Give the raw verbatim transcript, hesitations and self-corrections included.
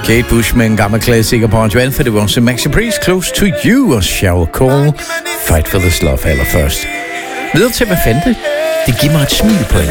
Kate Bush med en gammel klassiker på Radio Alfa. Det var også Maxi Priest, Close to You og Shower Call, Fight for this Love allerførst. Videre til, hvad fanden det? Det giver mig et smil på